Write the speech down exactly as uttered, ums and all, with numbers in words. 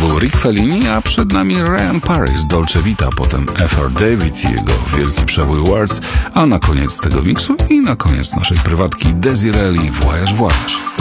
był Rick Fellini, a przed nami Ryan Paris, Dolce Vita, potem F R David i jego wielki przebój Words, a na koniec tego miksu i na koniec naszej prywatki Desiree Voyage Voyage.